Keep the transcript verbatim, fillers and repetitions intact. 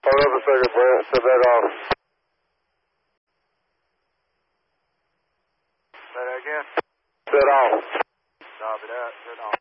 Hold up a second, Brent. Set that off. Say that again. Set off. Copy that. Set off.